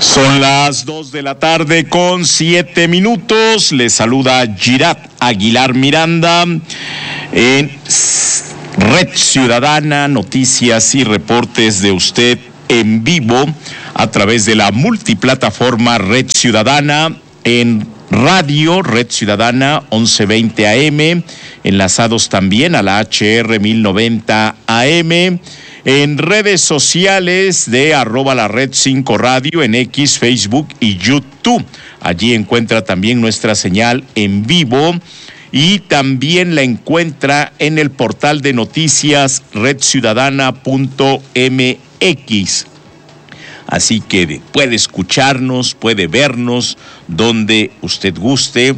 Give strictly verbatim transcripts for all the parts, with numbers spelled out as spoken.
Son las dos de la tarde con siete minutos. Les saluda Girat Aguilar Miranda en Red Ciudadana, noticias y reportes de usted en vivo a través de la multiplataforma Red Ciudadana en radio, Red Ciudadana once veinte A M, enlazados también a la H R mil noventa A M, en redes sociales de arroba la red cinco radio en X, Facebook y YouTube. Allí encuentra también nuestra señal en vivo y también la encuentra en el portal de noticias red ciudadana punto M X. Así que puede escucharnos, puede vernos donde usted guste.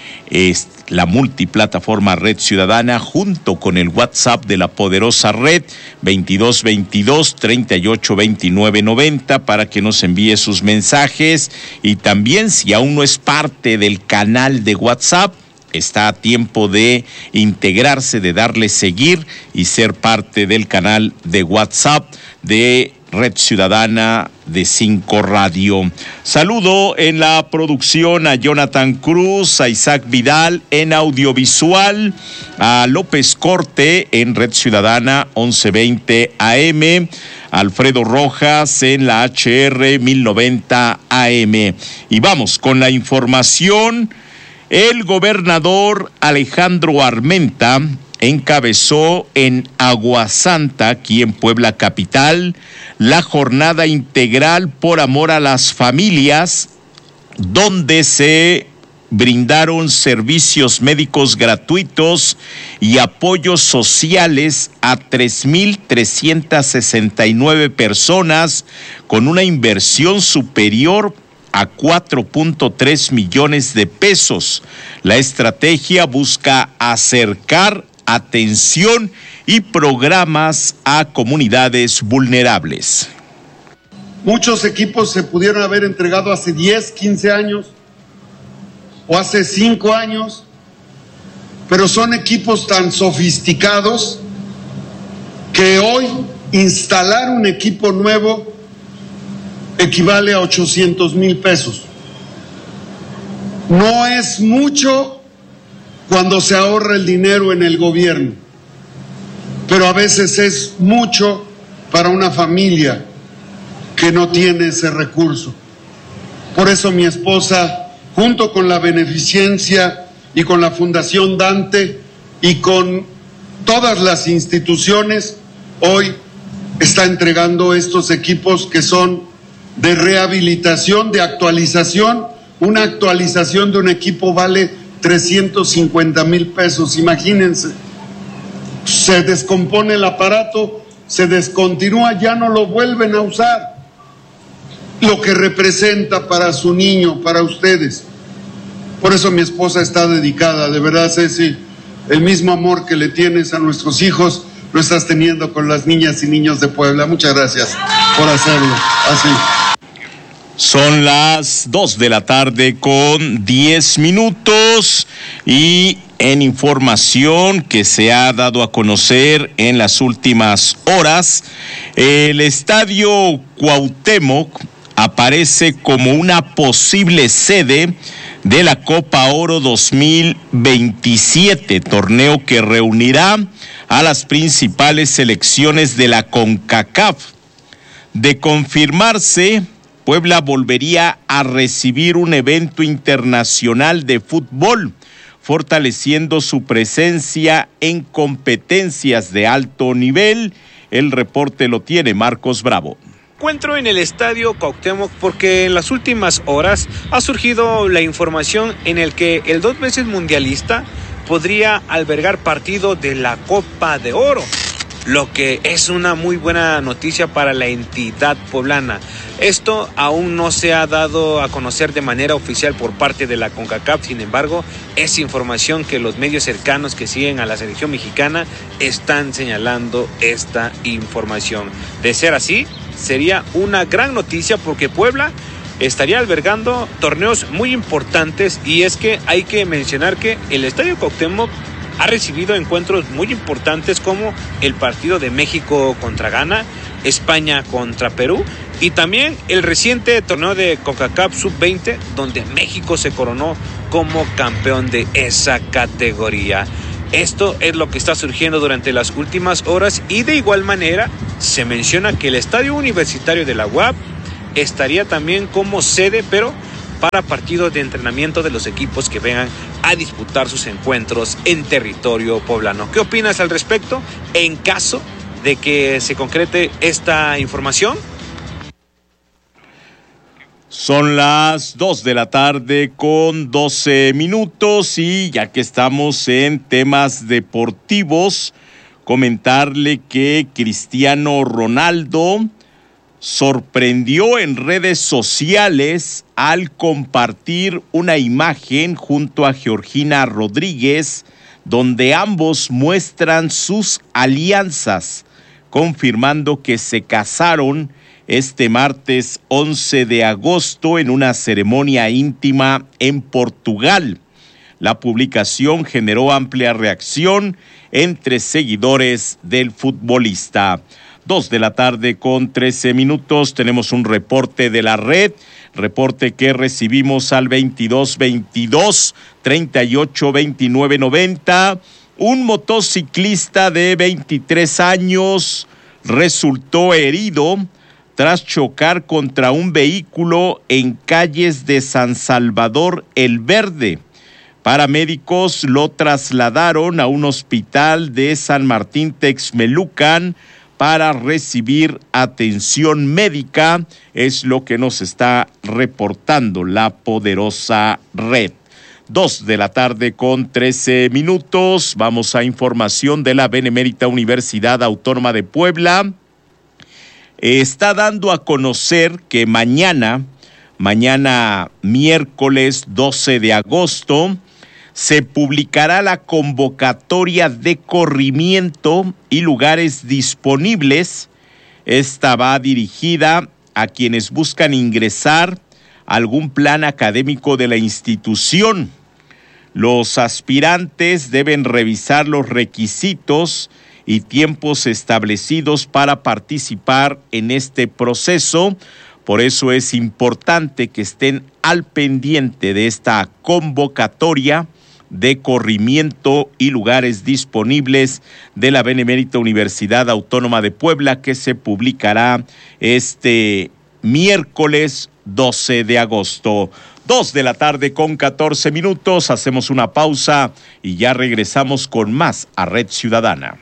Es la multiplataforma Red Ciudadana junto con el WhatsApp de la poderosa red veintidós veintidós treinta y ocho veintinueve noventa para que nos envíe sus mensajes. Y también, si aún no es parte del canal de WhatsApp, está a tiempo de integrarse, de darle seguir y ser parte del canal de WhatsApp de Red Ciudadana de cinco Radio. Saludo en la producción a Jonathan Cruz, a Isaac Vidal en audiovisual, a López Corte en Red Ciudadana once veinte A M, Alfredo Rojas en la H R mil noventa A M. Y vamos con la información. El gobernador Alejandro Armenta encabezó en Aguasanta, aquí en Puebla capital, la jornada integral por amor a las familias, donde se brindaron servicios médicos gratuitos y apoyos sociales a tres mil trescientas sesenta y nueve personas con una inversión superior a cuatro punto tres millones de pesos. La estrategia busca acercar atención y programas a comunidades vulnerables. Muchos equipos se pudieron haber entregado hace diez, quince años o hace cinco años, pero son equipos tan sofisticados que hoy instalar un equipo nuevo equivale a ochocientos mil pesos. No es mucho cuando se ahorra el dinero en el gobierno, pero a veces es mucho para una familia que no tiene ese recurso. Por eso mi esposa, junto con la Beneficencia y con la Fundación Dante y con todas las instituciones, hoy está entregando estos equipos que son de rehabilitación, de actualización. Una actualización de un equipo vale trescientos cincuenta mil pesos, imagínense. Se descompone el aparato, se descontinúa, ya no lo vuelven a usar. Lo que representa para su niño, para ustedes. Por eso mi esposa está dedicada, de verdad, Ceci, el mismo amor que le tienes a nuestros hijos, lo estás teniendo con las niñas y niños de Puebla. Muchas gracias por hacerlo así. Son las dos de la tarde con diez minutos y en información que se ha dado a conocer en las últimas horas, el Estadio Cuauhtémoc aparece como una posible sede de la Copa Oro dos mil veintisiete, torneo que reunirá a las principales selecciones de la CONCACAF. De confirmarse, Puebla volvería a recibir un evento internacional de fútbol, fortaleciendo su presencia en competencias de alto nivel. El reporte lo tiene Marcos Bravo. Encuentro en el Estadio Cuauhtémoc porque en las últimas horas ha surgido la información en el que el dos veces mundialista podría albergar partido de la Copa de Oro, lo que es una muy buena noticia para la entidad poblana. Esto aún no se ha dado a conocer de manera oficial por parte de la CONCACAF, sin embargo, es información que los medios cercanos que siguen a la selección mexicana están señalando esta información. De ser así, sería una gran noticia porque Puebla estaría albergando torneos muy importantes, y es que hay que mencionar que el Estadio Cuauhtémoc ha recibido encuentros muy importantes como el partido de México contra Ghana, España contra Perú y también el reciente torneo de CONCACAF sub veinte, donde México se coronó como campeón de esa categoría. Esto es lo que está surgiendo durante las últimas horas y de igual manera se menciona que el Estadio Universitario de la U A P estaría también como sede, pero para partidos de entrenamiento de los equipos que vengan a disputar sus encuentros en territorio poblano. ¿Qué opinas al respecto en caso de que se concrete esta información? Son las dos de la tarde con doce minutos y ya que estamos en temas deportivos, comentarle que Cristiano Ronaldo sorprendió en redes sociales al compartir una imagen junto a Georgina Rodríguez, donde ambos muestran sus alianzas, confirmando que se casaron este martes once de agosto en una ceremonia íntima en Portugal. La publicación generó amplia reacción entre seguidores del futbolista. Dos de la tarde con trece minutos, tenemos un reporte de la red, reporte que recibimos al veintidós veintidós treinta y ocho veintinueve noventa. Un motociclista de veintitrés años resultó herido tras chocar contra un vehículo en calles de San Salvador El Verde. Paramédicos lo trasladaron a un hospital de San Martín Texmelucan para recibir atención médica, es lo que nos está reportando la poderosa red. Dos de la tarde con trece minutos, vamos a información de la Benemérita Universidad Autónoma de Puebla. Está dando a conocer que mañana, mañana miércoles doce de agosto, se publicará la convocatoria de corrimiento y lugares disponibles. Esta va dirigida a quienes buscan ingresar a algún plan académico de la institución. Los aspirantes deben revisar los requisitos y tiempos establecidos para participar en este proceso. Por eso es importante que estén al pendiente de esta convocatoria de corrimiento y lugares disponibles de la Benemérita Universidad Autónoma de Puebla, que se publicará este miércoles doce de agosto. Dos de la tarde con catorce minutos, hacemos una pausa y ya regresamos con más a Red Ciudadana.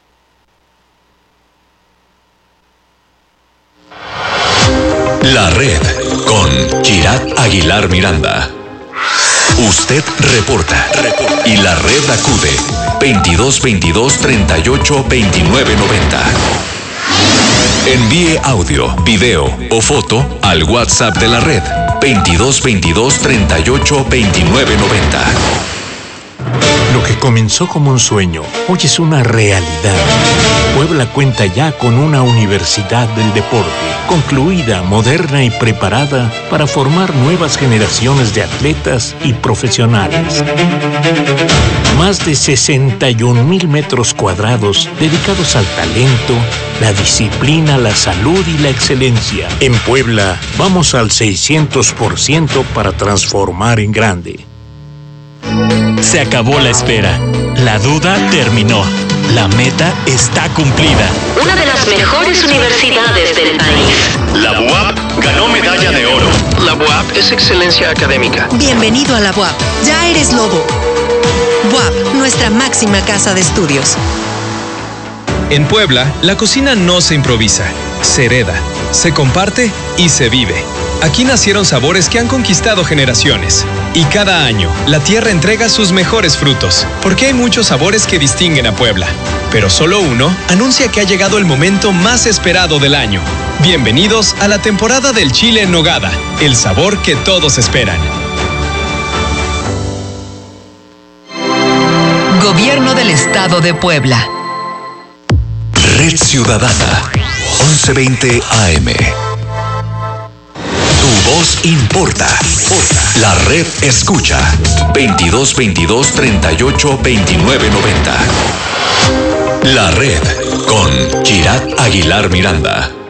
La Red con Girat Aguilar Miranda. Usted reporta y la red acude veintidós veintidós treinta y ocho veintinueve noventa. Envíe audio, video o foto al WhatsApp de la red veintidós veintidós treinta y ocho veintinueve noventa. Lo que comenzó como un sueño, hoy es una realidad. Puebla cuenta ya con una universidad del deporte, concluida, moderna y preparada para formar nuevas generaciones de atletas y profesionales. Más de sesenta y un mil metros cuadrados dedicados al talento, la disciplina, la salud y la excelencia. En Puebla, vamos al seiscientos por ciento para transformar en grande. Se acabó la espera. La duda terminó. La meta está cumplida. Una de las mejores universidades del país. La U A P ganó medalla de oro. La U A P es excelencia académica. Bienvenido a la U A P. Ya eres lobo. U A P, nuestra máxima casa de estudios. En Puebla, la cocina no se improvisa, se hereda, se comparte y se vive. Aquí nacieron sabores que han conquistado generaciones. Y cada año, la tierra entrega sus mejores frutos, porque hay muchos sabores que distinguen a Puebla. Pero solo uno anuncia que ha llegado el momento más esperado del año. Bienvenidos a la temporada del chile en nogada, el sabor que todos esperan. Gobierno del Estado de Puebla. Red Ciudadana, once veinte A M. Tu voz importa. importa. La red escucha veintidós veintidós treinta y ocho veintinueve noventa. La red con Girat Aguilar Miranda.